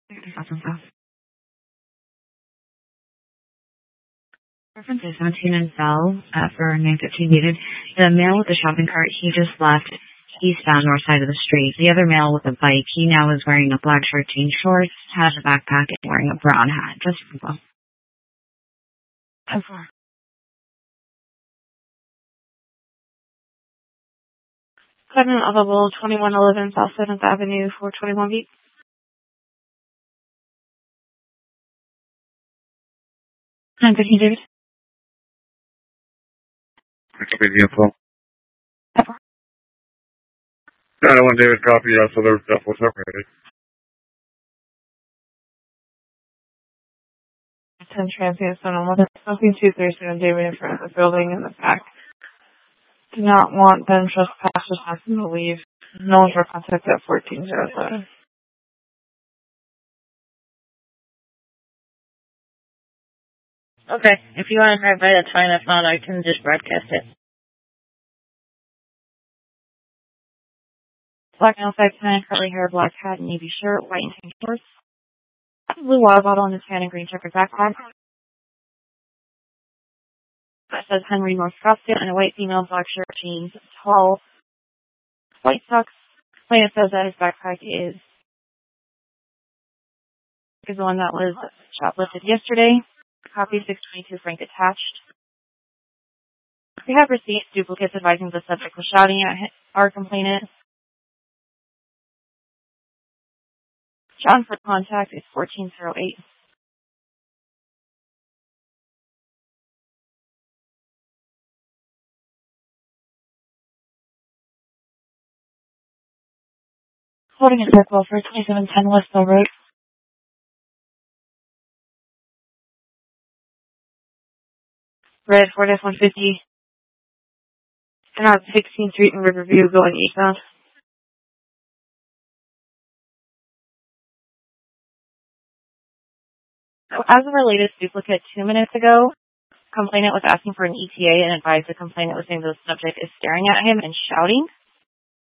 Awesome. Reference is 17 and fell for 915 needed. The male with the shopping cart, he just left eastbound north side of the street. The other male with the bike, he now is wearing a black shirt, jean shorts, has a backpack, and wearing a brown hat. Just well. How far? 7 available, 2111 South 7th Avenue, 421 Beat. 915 David. Copy the info. Pepper. 901 David, copy. So they're definitely separated. 10 transient, so no mother. Something 230 on David in front of the building in the back. Do not want them trespassers asking to leave. No one's for contact at 1407. Okay, if you want to drive by, that's fine. If not, I can just broadcast it. Black outside tan, curly hair, black hat, navy shirt, white and pink shorts. Blue water bottle in his hand and green checkered backpack. That says Henry North Scottsdale, and a white female, black shirt, jeans, tall, white socks. Plaintiff says that his backpack is the one that was shoplifted yesterday. Copy 622 Frank attached. We have receipts, duplicates advising the subject was shouting at our complainant. John for contact is 1408. Holding at Circle for 2710 Westville Road. Red Ford F-150. And on 16th Street in Riverview going eastbound. So as of our latest duplicate 2 minutes ago, complainant was asking for an ETA and advised the complainant was saying the subject is staring at him and shouting.